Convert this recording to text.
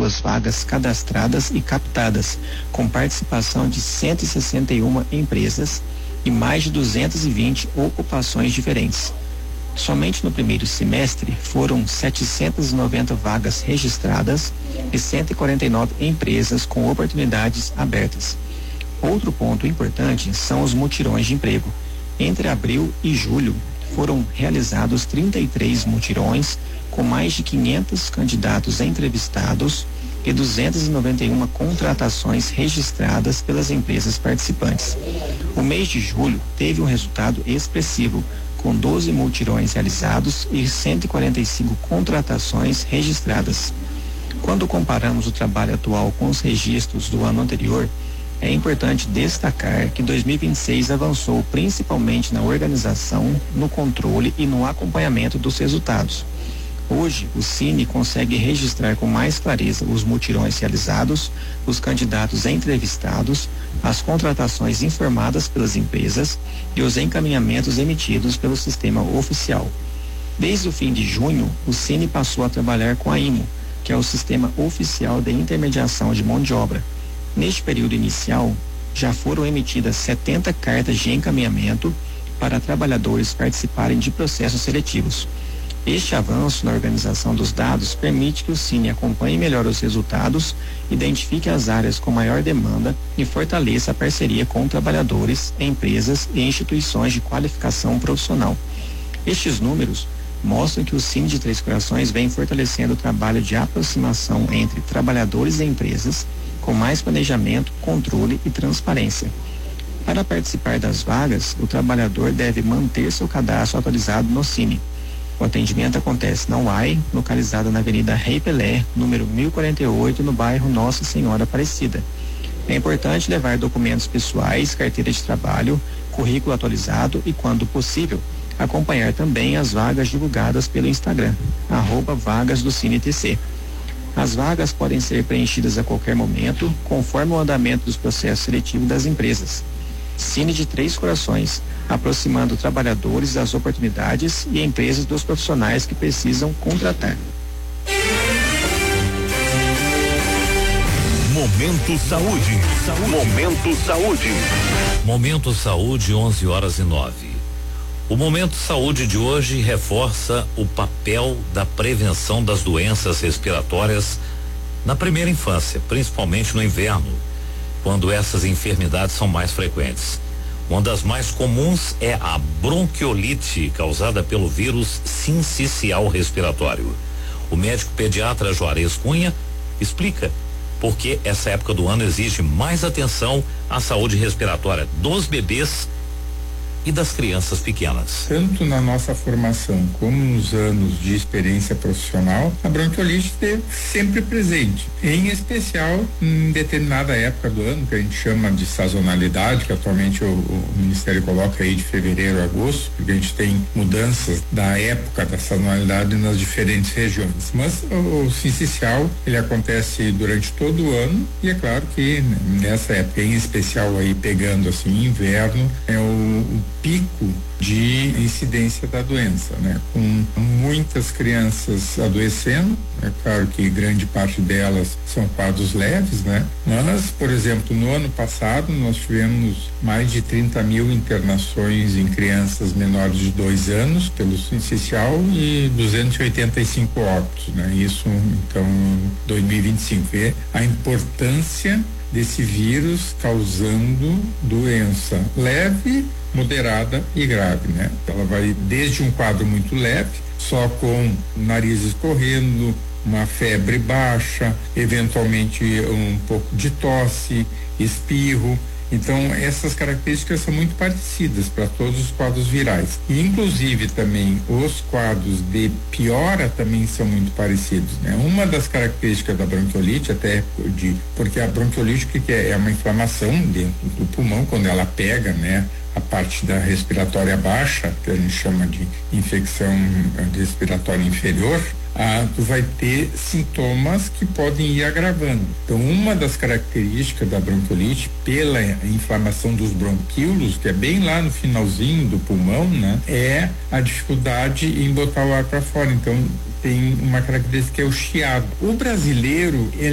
132 vagas cadastradas e captadas, com participação de 161 empresas e mais de 220 ocupações diferentes. Somente no primeiro semestre foram 790 vagas registradas e 149 empresas com oportunidades abertas. Outro ponto importante são os mutirões de emprego. Entre abril e julho foram realizados 33 mutirões com mais de 500 candidatos entrevistados e 291 contratações registradas pelas empresas participantes. O mês de julho teve um resultado expressivo, com 12 mutirões realizados e 145 contratações registradas. Quando comparamos o trabalho atual com os registros do ano anterior, é importante destacar que 2026 avançou principalmente na organização, no controle e no acompanhamento dos resultados. Hoje, o Cine consegue registrar com mais clareza os mutirões realizados, os candidatos entrevistados, as contratações informadas pelas empresas e os encaminhamentos emitidos pelo sistema oficial. Desde o fim de junho, o Cine passou a trabalhar com a IMO, que é o Sistema Oficial de Intermediação de Mão de Obra. Neste período inicial, já foram emitidas 70 cartas de encaminhamento para trabalhadores participarem de processos seletivos. Este avanço na organização dos dados permite que o Cine acompanhe melhor os resultados, identifique as áreas com maior demanda e fortaleça a parceria com trabalhadores, empresas e instituições de qualificação profissional. Estes números mostram que o Cine de Três Corações vem fortalecendo o trabalho de aproximação entre trabalhadores e empresas, com mais planejamento, controle e transparência. Para participar das vagas, o trabalhador deve manter seu cadastro atualizado no Cine. O atendimento acontece na UAI, localizada na Avenida Rei Pelé, número 1048, no bairro Nossa Senhora Aparecida. É importante levar documentos pessoais, carteira de trabalho, currículo atualizado e, quando possível, acompanhar também as vagas divulgadas pelo Instagram, @vagasdocine-tc. As vagas podem ser preenchidas a qualquer momento, conforme o andamento dos processos seletivos das empresas. Cine de Três Corações, aproximando trabalhadores das oportunidades e empresas dos profissionais que precisam contratar. Momento Saúde. Momento Saúde. Momento Saúde, 11h09. O Momento Saúde de hoje reforça o papel da prevenção das doenças respiratórias na primeira infância, principalmente no inverno, quando essas enfermidades são mais frequentes. Uma das mais comuns é a bronquiolite, causada pelo vírus sincicial respiratório. O médico pediatra Juarez Cunha explica por que essa época do ano exige mais atenção à saúde respiratória dos bebês e das crianças pequenas. Tanto na nossa formação como nos anos de experiência profissional, a bronquiolite esteve sempre presente, em especial em determinada época do ano, que a gente chama de sazonalidade, que atualmente o Ministério coloca aí de fevereiro a agosto, porque a gente tem mudanças da época da sazonalidade nas diferentes regiões. Mas o sincicial, ele acontece durante todo o ano, e é claro que nessa época, em especial aí pegando assim inverno, é o pico de incidência da doença, né? Com muitas crianças adoecendo, é claro que grande parte delas são quadros leves, né? Mas, por exemplo, no ano passado nós tivemos mais de 30 mil internações em crianças menores de 2 anos pelo sincicial e 285 óbitos, né? Isso, então, 2025. Vê a importância desse vírus causando doença leve, moderada e grave, né? Ela vai desde um quadro muito leve, só com o nariz escorrendo, uma febre baixa, eventualmente um pouco de tosse, espirro. Então, essas características são muito parecidas para todos os quadros virais. E, inclusive, também os quadros de piora também são muito parecidos, né? Uma das características da bronquiolite, porque a bronquiolite que é uma inflamação dentro do pulmão, quando ela pega, né, a parte da respiratória baixa, que a gente chama de infecção respiratória inferior, tu vai ter sintomas que podem ir agravando. Então, uma das características da bronquiolite, pela inflamação dos bronquíolos, que é bem lá no finalzinho do pulmão, né, é a dificuldade em botar o ar para fora. Então, tem uma característica que é o chiado. O brasileiro,